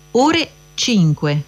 ore 5.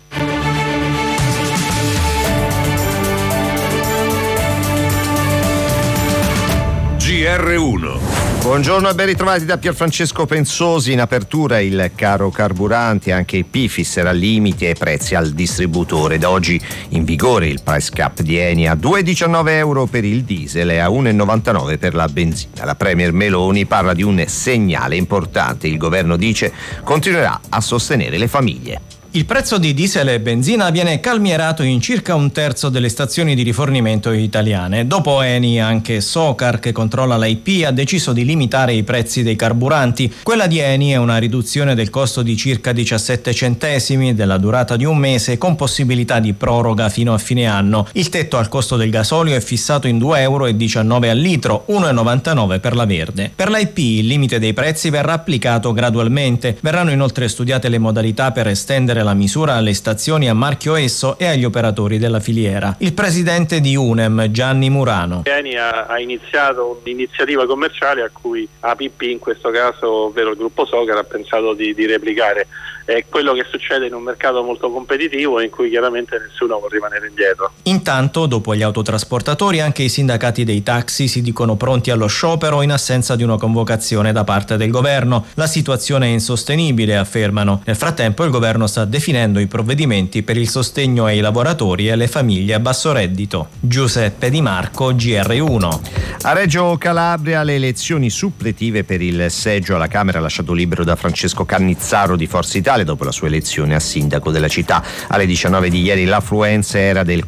GR1. Buongiorno e ben ritrovati da Pierfrancesco Pensosi. In apertura il caro carburanti, anche il PIFIS al limite e prezzi al distributore. Da oggi in vigore il price cap di Eni a 2,19 euro per il diesel e a 1,99 per la benzina. La Premier Meloni parla di un segnale importante. Il governo dice continuerà a sostenere le famiglie. Il prezzo di diesel e benzina viene calmierato in circa un terzo delle stazioni di rifornimento italiane. Dopo Eni, anche Socar, che controlla l'IP, ha deciso di limitare i prezzi dei carburanti. Quella di Eni è una riduzione del costo di circa 17 centesimi, della durata di un mese, con possibilità di proroga fino a fine anno. Il tetto al costo del gasolio è fissato in 2,19 euro al litro, 1,99 per la verde. Per l'IP il limite dei prezzi verrà applicato gradualmente. Verranno inoltre studiate le modalità per estendere la misura alle stazioni a marchio Esso e agli operatori della filiera. Il presidente di UNEM, Gianni Murano. Eni ha iniziato un'iniziativa commerciale a cui APP, in questo caso ovvero il gruppo Socar, ha pensato di replicare. È quello che succede in un mercato molto competitivo in cui chiaramente nessuno vuole rimanere indietro. Intanto, dopo gli autotrasportatori, anche i sindacati dei taxi si dicono pronti allo sciopero in assenza di una convocazione da parte del governo. La situazione è insostenibile, affermano. Nel frattempo il governo sta definendo i provvedimenti per il sostegno ai lavoratori e alle famiglie a basso reddito. Giuseppe Di Marco, GR1. A Reggio Calabria le elezioni suppletive per il seggio alla Camera lasciato libero da Francesco Cannizzaro di Forza Italia dopo la sua elezione a sindaco della città. Alle 19 di ieri l'affluenza era del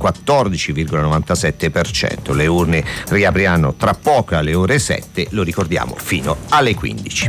14,97%. Le urne riapriranno tra poco alle ore 7, lo ricordiamo, fino alle 15.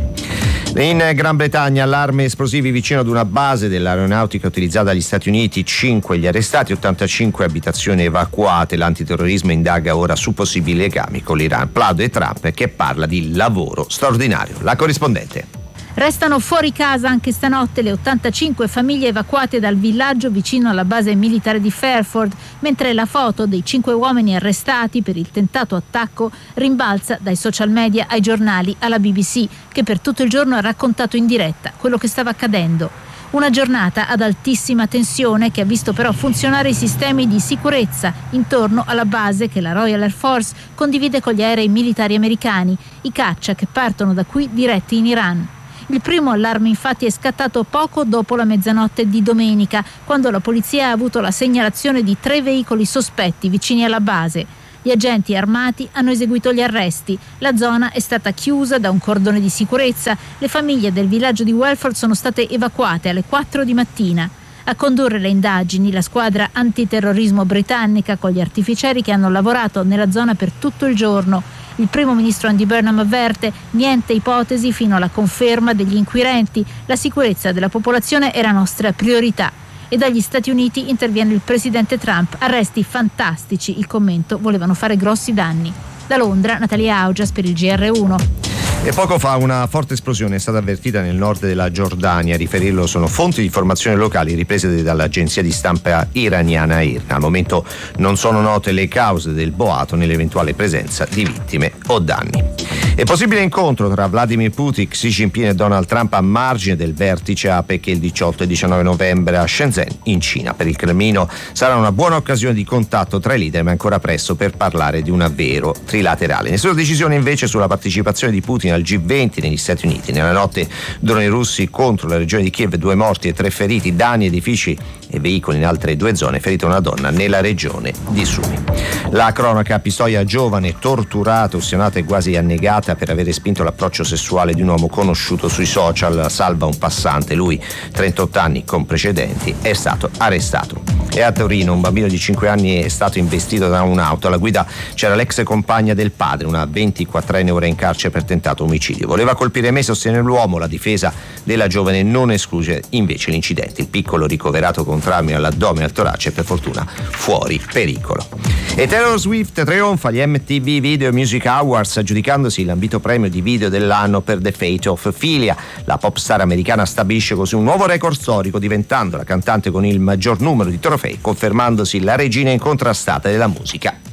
In Gran Bretagna allarme esplosivi vicino ad una base dell'aeronautica utilizzata dagli Stati Uniti, 5 gli arrestati, 85 abitazioni evacuate. L'antiterrorismo indaga ora su possibili legami con l'Iran. Plaude e Trump che parla di lavoro straordinario. La corrispondente. Restano fuori casa anche stanotte le 85 famiglie evacuate dal villaggio vicino alla base militare di Fairford, mentre la foto dei 5 uomini arrestati per il tentato attacco rimbalza dai social media ai giornali alla BBC, che per tutto il giorno ha raccontato in diretta quello che stava accadendo. Una giornata ad altissima tensione che ha visto però funzionare i sistemi di sicurezza intorno alla base che la Royal Air Force condivide con gli aerei militari americani, i caccia che partono da qui diretti in Iran. Il primo allarme infatti è scattato poco dopo la mezzanotte di domenica, quando la polizia ha avuto la segnalazione di 3 veicoli sospetti vicini alla base. Gli agenti armati hanno eseguito gli arresti. La zona è stata chiusa da un cordone di sicurezza. Le famiglie del villaggio di Welford sono state evacuate alle 4 di mattina. A condurre le indagini la squadra antiterrorismo britannica con gli artificieri che hanno lavorato nella zona per tutto il giorno. Il primo ministro Andy Burnham avverte: niente ipotesi fino alla conferma degli inquirenti. La sicurezza della popolazione è la nostra priorità. E dagli Stati Uniti interviene il presidente Trump. Arresti fantastici, il commento: volevano fare grossi danni. Da Londra, Natalia Augias per il GR1. E poco fa una forte esplosione è stata avvertita nel nord della Giordania. A riferirlo sono fonti di informazione locali riprese dall'agenzia di stampa iraniana IRNA. Al momento non sono note le cause del boato né l'eventuale presenza di vittime o danni. È possibile incontro tra Vladimir Putin, Xi Jinping e Donald Trump a margine del vertice APEC il 18 e 19 novembre a Shenzhen, in Cina. Per il Cremlino sarà una buona occasione di contatto tra i leader, ma ancora presto per parlare di un vero trilaterale. Nessuna decisione invece sulla partecipazione di Putin al G20 negli Stati Uniti. Nella notte droni russi contro la regione di Kiev, 2 morti e 3 feriti, danni edifici e veicoli in altre 2 zone, ferita una donna nella regione di Sumy. La cronaca: Pistoia giovane torturata, ustionata e quasi annegata per aver spinto l'approccio sessuale di un uomo conosciuto sui social, salva un passante. Lui, 38 anni con precedenti, è stato arrestato. E a Torino un bambino di 5 anni è stato investito da un'auto. Alla guida c'era l'ex compagna del padre, una 24enne ora in carcere per tentato omicidio. Voleva colpire me, sostiene l'uomo. La difesa della giovane non esclude invece l'incidente. Il piccolo, ricoverato con traumi all'addome e al torace, per fortuna fuori pericolo. E Taylor Swift trionfa agli MTV Video Music Awards aggiudicandosi l'ambito premio di video dell'anno per The Fate of Ophelia. La pop star americana stabilisce così un nuovo record storico, diventando la cantante con il maggior numero di trofei, confermandosi la regina incontrastata della musica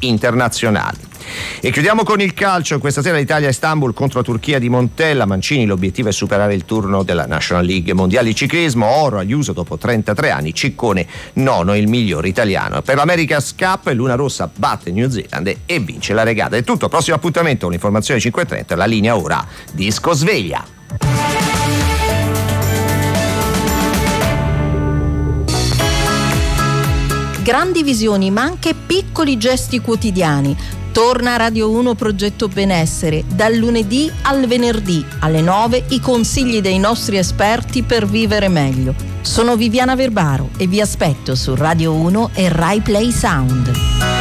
internazionali. E chiudiamo con il calcio. Questa sera l'Italia a Istanbul contro la Turchia di Montella. Mancini, l'obiettivo è superare il turno della National League mondiale di ciclismo. Oro agli uso dopo 33 anni. Ciccone nono, il miglior italiano. Per l'America's Cup Luna Rossa batte New Zealand e vince la regata. È tutto, prossimo appuntamento con l'informazione 5:30. La linea ora Disco Sveglia. Grandi visioni ma anche piccoli gesti quotidiani. Torna a Radio 1 Progetto Benessere, dal lunedì al venerdì alle 9 i consigli dei nostri esperti per vivere meglio. Sono Viviana Verbaro e vi aspetto su Radio 1 e Rai Play Sound.